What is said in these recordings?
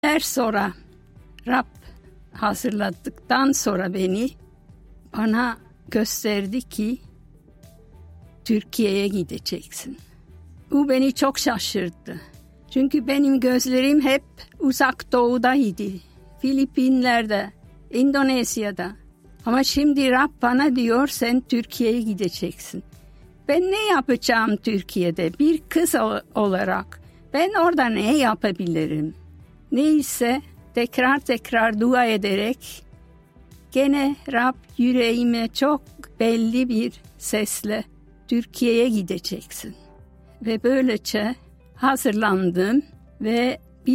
Sonra Rab hazırladıktan sonra bana gösterdi ki Türkiye'ye gideceksin. Bu beni çok şaşırttı. Çünkü benim gözlerim hep uzak doğudaydı. Filipinler'de, Endonezya'da. Ama şimdi Rab bana diyor sen Türkiye'ye gideceksin. Ben ne yapacağım Türkiye'de bir kız olarak? Ben orada ne yapabilirim? Neyse tekrar dua ederek gene Rab yüreğime çok belli bir sesle Türkiye'ye gideceksin. Ve böylece hazırlandım ve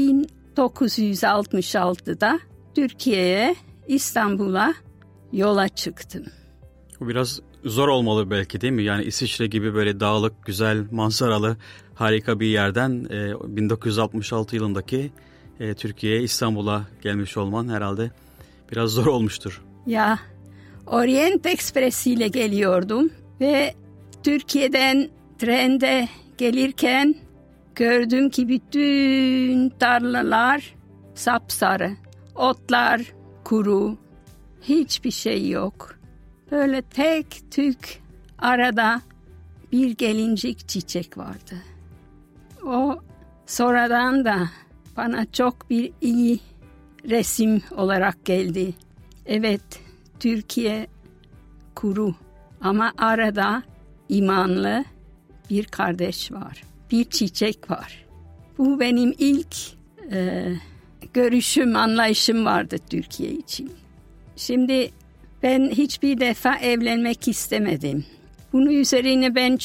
1966'da Türkiye'ye, İstanbul'a yola çıktım. Bu biraz zor olmalı belki değil mi? Yani İsviçre gibi böyle dağlık, güzel, manzaralı, harika bir yerden 1966 yılındaki Türkiye'ye, İstanbul'a gelmiş olman herhalde biraz zor olmuştur. Ya, Orient Express ile geliyordum ve Türkiye'den trende gelirken gördüm ki bütün tarlalar sapsarı, otlar kuru, hiçbir şey yok. Böyle tek tük arada bir gelincik çiçek vardı. O sonradan da bana çok bir iyi resim olarak geldi. Evet, Türkiye kuru ama arada imanlı bir kardeş var, bir çiçek var. Bu benim ilk görüşüm, anlayışım vardı Türkiye için. Şimdi ben hiçbir defa evlenmek istemedim. Bunun üzerine ben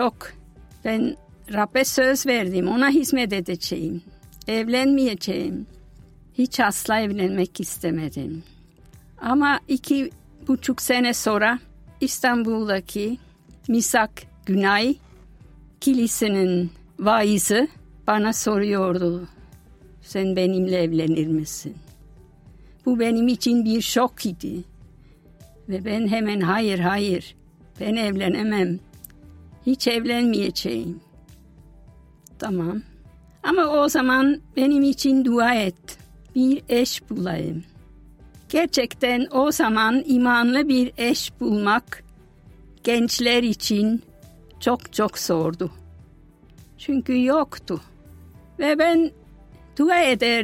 ben Rab'be söz verdim, ona hizmet edeceğim, evlenmeyeceğim. Hiç asla evlenmek istemedim. Ama 2,5 sene sonra İstanbul'daki Misak Günay Kilisesi'nin vaizi bana soruyordu. Sen benimle evlenir misin? Bu benim için bir şok idi. Ve ben hemen hayır ben evlenemem. Hiç evlenmeyeceğim. Tamam. Ama o zaman benim için dua et. Bir eş bulayım. Gerçekten o zaman imanlı bir eş bulmak gençler için çok zordu. Çünkü yoktu. Ve ben dua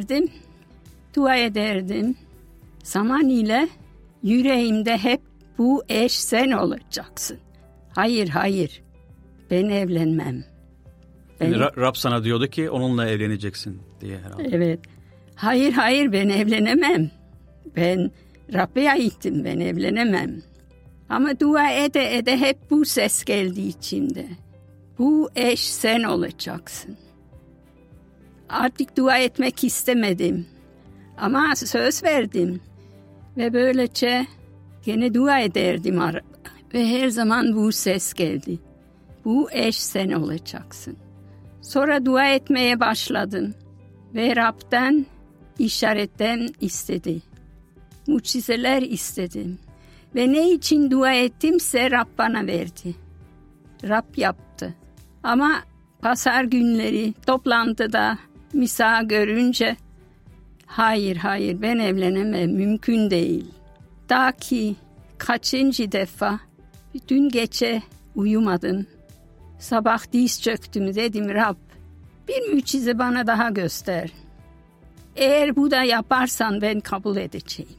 ederdim. Zaman ile yüreğimde hep bu eş sen olacaksın. Hayır, ben evlenmem. Yani Rab sana diyordu ki onunla evleneceksin diye herhalde. Evet. Hayır ben evlenemem. Ben Rab'be aittim, ben evlenemem. Ama dua ede hep bu ses geldi içimde. Bu eş sen olacaksın. Artık dua etmek istemedim. Ama söz verdim. Ve böylece gene dua ederdim. Ve her zaman bu ses geldi. Bu eş sen olacaksın. Sonra dua etmeye başladım. Ve Rab'den işaretten istedi. Mucizeler istedim. Ve ne için dua ettimse Rab bana verdi. Rab yaptı. Ama pazar günleri toplantıda misa görünce hayır ben evlenemem, mümkün değil. Ta ki kaçıncı defa bütün gece uyumadım. Sabah diz çöktüm, dedim Rab bir mucize bana daha göster. Eğer bu da yaparsan ben kabul edeceğim.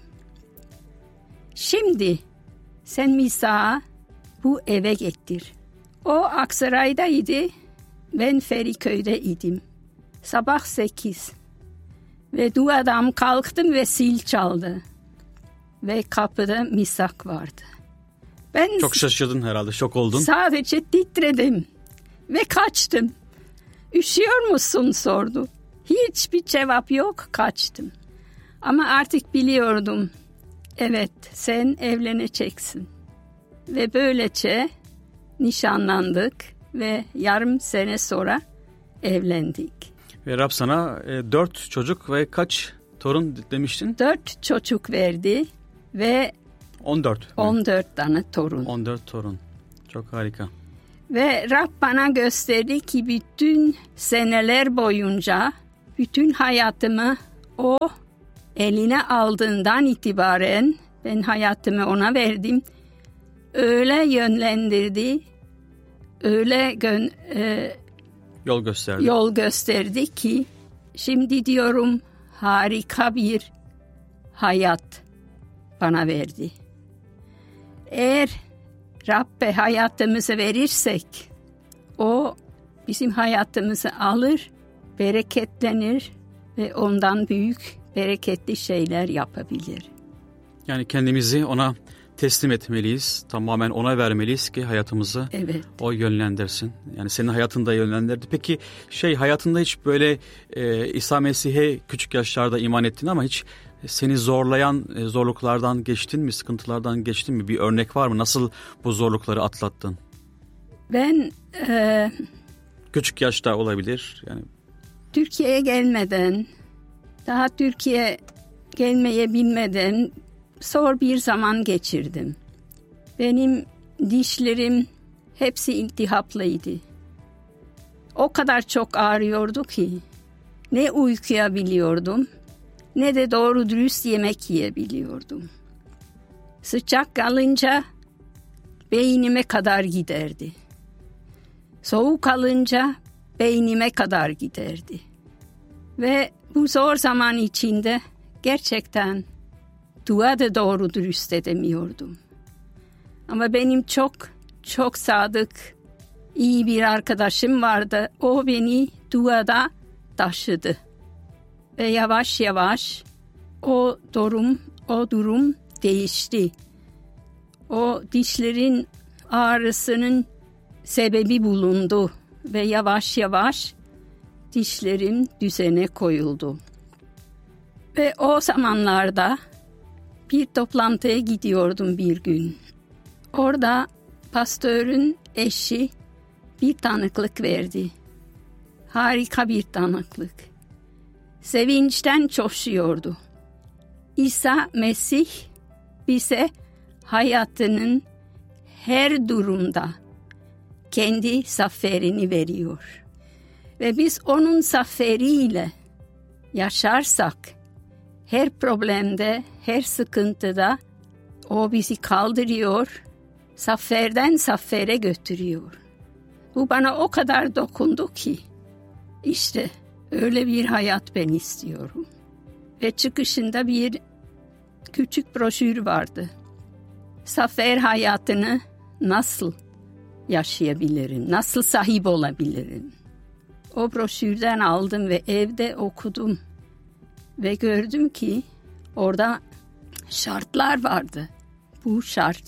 Şimdi sen misa bu eve getir. O Aksaray'daydı, ben Feriköy'deydim. Sabah 8 ve duadan kalktım ve zil çaldı. Ve kapıda misak vardı. Ben çok şaşırdın herhalde, şok oldun. Sadece titredim ve kaçtım. Üşüyor musun sordu. Hiçbir cevap yok, kaçtım. Ama artık biliyordum. Evet, sen evleneceksin. Ve böylece nişanlandık ve yarım sene sonra evlendik. Ve Rab sana 4 çocuk ve kaç torun demiştin? 4 çocuk verdi ve 14 tane torun. 14 torun. Çok harika. Ve Rab bana gösterdi ki bütün seneler boyunca bütün hayatımı o eline aldığından itibaren ben hayatımı ona verdim. Öyle yönlendirdi, öyle yol gösterdi ki şimdi diyorum harika bir hayat bana verdi. Eğer Rabbe hayatımızı verirsek, o bizim hayatımızı alır, bereketlenir ve ondan büyük bereketli şeyler yapabilir. Yani kendimizi ona teslim etmeliyiz, tamamen ona vermeliyiz ki hayatımızı o yönlendirsin. Yani senin hayatında yönlendirdi. Peki hayatında hiç böyle İsa Mesih'e küçük yaşlarda iman ettin ama hiç seni zorlayan zorluklardan geçtin mi, sıkıntılardan geçtin mi? Bir örnek var mı? Nasıl bu zorlukları atlattın? Ben küçük yaşta olabilir. Yani Türkiye'ye gelmeden, daha Türkiye gelmeye bilmeden zor bir zaman geçirdim. Benim dişlerim hepsi iltihaplıydı. O kadar çok ağrıyordu ki ne uyuyabiliyordum ne de doğru dürüst yemek yiyebiliyordum. Sıcak kalınca beynime kadar giderdi. Soğuk alınca beynime kadar giderdi. Ve bu zor zaman içinde gerçekten dua da doğru dürüst edemiyordum. Ama benim çok sadık, iyi bir arkadaşım vardı. O beni duada taşıdı. Ve yavaş yavaş o durum değişti. O dişlerin ağrısının sebebi bulundu ve yavaş yavaş dişlerim düzene koyuldu. Ve o zamanlarda bir toplantıya gidiyordum bir gün. Orada pastörün eşi bir tanıklık verdi. Harika bir tanıklık. Sevinçten coşuyordu. İsa Mesih bize hayatının her durumda kendi zaferini veriyor. Ve biz onun zaferiyle yaşarsak, her problemde, her sıkıntıda o bizi kaldırıyor, zaferden zafere götürüyor. Bu bana o kadar dokundu ki, işte öyle bir hayat ben istiyorum. Ve çıkışında bir küçük broşür vardı. Zafer hayatını nasıl yaşayabilirim, nasıl sahip olabilirim? O broşürden aldım ve evde okudum. Ve gördüm ki orada şartlar vardı. Bu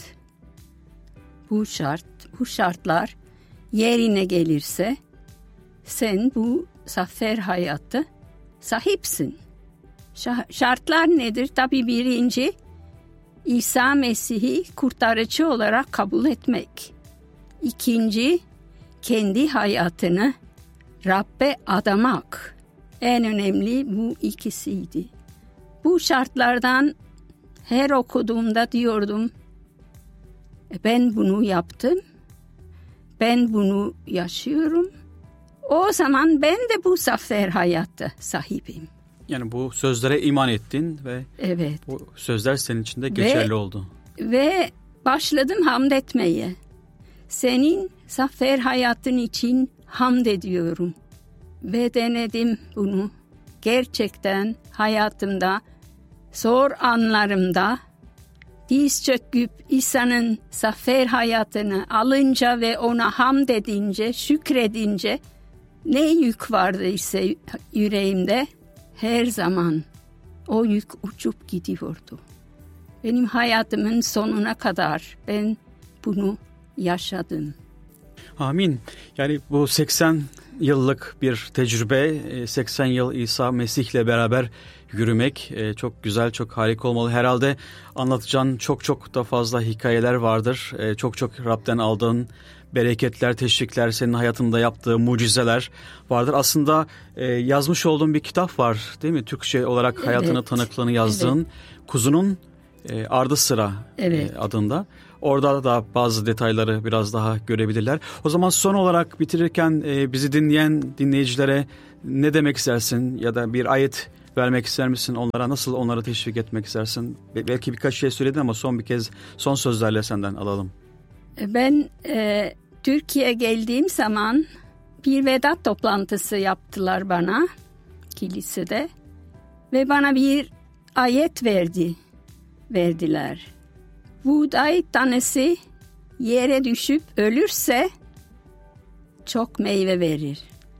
şartlar yerine gelirse sen bu zafer hayatı sahipsin. Şartlar nedir? Tabii birinci, İsa Mesih'i kurtarıcı olarak kabul etmek. İkinci, kendi hayatını Rabbe adamak. En önemli bu ikisiydi. Bu şartlardan her okuduğumda diyordum, ben bunu yaptım, ben bunu yaşıyorum. O zaman ben de bu zafer hayata sahibim. Yani bu sözlere iman ettin ve bu sözler senin için de geçerli oldu. Ve başladım hamd etmeye. Senin zafer hayatın için hamd ediyorum. Ve denedim bunu. Gerçekten hayatımda, zor anlarımda diz çöküp İsa'nın zafer hayatını alınca ve ona hamd edince, şükredince ne yük vardı ise yüreğimde her zaman o yük uçup gidiyordu. Benim hayatımın sonuna kadar ben bunu yaşadım. Amin. Yani bu 80 yıllık bir tecrübe, 80 yıl İsa Mesih'le beraber yürümek çok güzel, çok harika olmalı. Herhalde anlatacağın çok da fazla hikayeler vardır. Çok Rab'den aldığın bereketler, teşvikler, senin hayatında yaptığı mucizeler vardır. Aslında yazmış olduğun bir kitap var değil mi? Türkçe olarak hayatını, tanıklığını yazdığın Kuzunun Ardı Sıra adında. Orada da bazı detayları biraz daha görebilirler. O zaman son olarak bitirirken bizi dinleyen dinleyicilere ne demek istersin? Ya da bir ayet vermek ister misin onlara? Nasıl onları teşvik etmek istersin? Belki birkaç şey söyledin ama son sözlerle senden alalım. Ben Türkiye'ye geldiğim zaman bir veda toplantısı yaptılar bana kilisede ve bana bir ayet verdiler. Buğday tanesi yere düşüp ölürse çok meyve verir.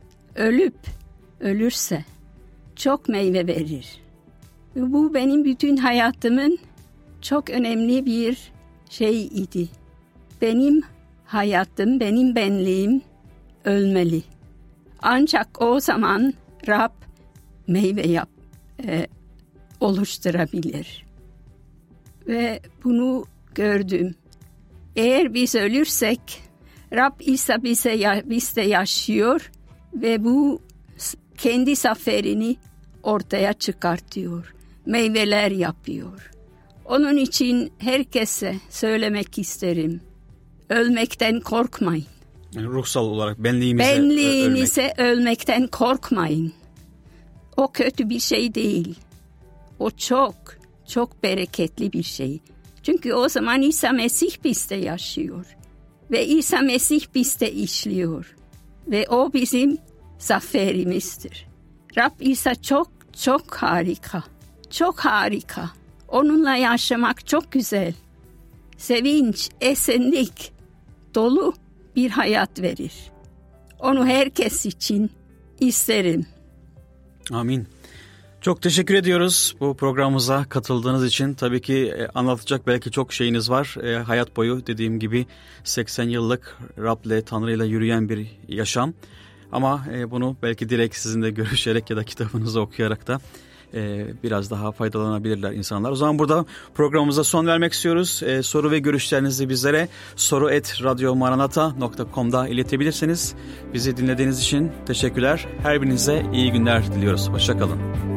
Ölürse çok meyve verir. Bu benim bütün hayatımın çok önemli bir şey idi. Benim hayatım, benim benliğim ölmeli. Ancak o zaman Rab meyve oluşturabilir. Ve bunu gördüm. Eğer biz ölürsek Rab İsa bizde yaşıyor ve bu kendi zaferini ortaya çıkartıyor. Meyveler yapıyor. Onun için herkese söylemek isterim. Ölmekten korkmayın. Yani ruhsal olarak benliğinize ölmekten korkmayın. O kötü bir şey değil. O çok, çok bereketli bir şey. Çünkü o zaman İsa Mesih bizde yaşıyor. Ve İsa Mesih bizde işliyor. Ve o bizim zaferimizdir. Rab İsa çok, çok harika. Çok harika. Onunla yaşamak çok güzel. Sevinç, esenlik dolu bir hayat verir. Onu herkes için isterim. Amin. Çok teşekkür ediyoruz bu programımıza katıldığınız için. Tabii ki anlatacak belki çok şeyiniz var. Hayat boyu dediğim gibi 80 yıllık Rab'le, Tanrı'yla yürüyen bir yaşam. Ama bunu belki direkt sizinle görüşerek ya da kitabınızı okuyarak da biraz daha faydalanabilirler insanlar. O zaman burada programımıza son vermek istiyoruz. Soru ve görüşlerinizi bizlere soru@radiomaranata.com'da iletebilirsiniz. Bizi dinlediğiniz için teşekkürler. Her birinize iyi günler diliyoruz. Hoşça kalın.